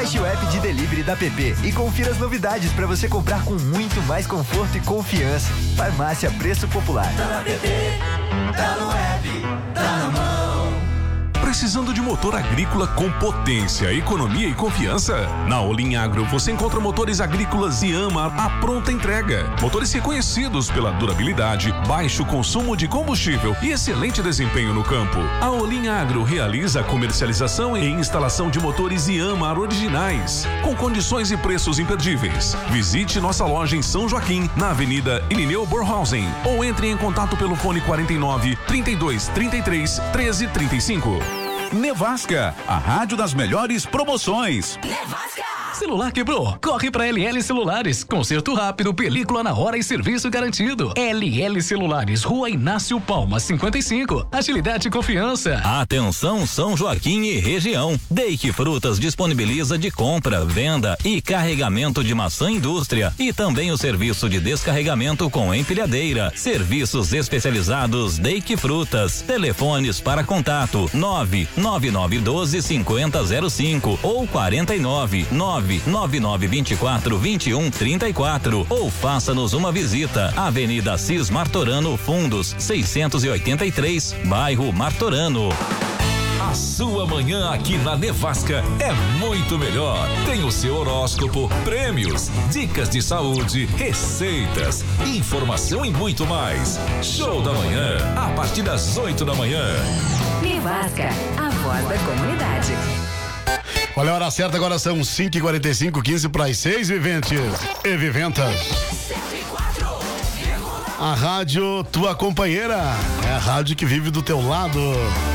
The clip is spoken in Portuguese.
Baixe o app de delivery da PP e confira as novidades para você comprar com muito mais conforto e confiança. Farmácia Preço Popular. Tá na PP, tá no app, tá na mão. Precisando de motor agrícola com potência, economia e confiança? Na Olim Agro você encontra motores agrícolas Iama à pronta entrega. Motores reconhecidos pela durabilidade, baixo consumo de combustível e excelente desempenho no campo. A Olim Agro realiza a comercialização e instalação de motores Iama originais, com condições e preços imperdíveis. Visite nossa loja em São Joaquim, na Avenida Irineu Bornhausen, ou entre em contato pelo fone 49 32 33 13 35. Nevasca, a rádio das melhores promoções. Nevasca! Celular quebrou? Corre pra LL Celulares. Conserto rápido, película na hora e serviço garantido. LL Celulares, Rua Inácio Palma, 55. Agilidade e confiança. Atenção São Joaquim e região. Dake Frutas disponibiliza de compra, venda e carregamento de maçã indústria e também o serviço de descarregamento com empilhadeira. Serviços especializados Dake Frutas. Telefones para contato 99912-5005 ou 49-99924-2134 ou faça-nos uma visita. Avenida Cis Martorano Fundos 683, bairro Martorano. A sua manhã aqui na Nevasca é muito melhor. Tem o seu horóscopo, prêmios, dicas de saúde, receitas, informação e muito mais. Show da manhã, a partir das 8 da manhã. Nevasca, a voz da comunidade. Olha a hora certa, agora são 5h45, 15 para as 6, viventes e viventas. A rádio tua companheira, é a rádio que vive do teu lado.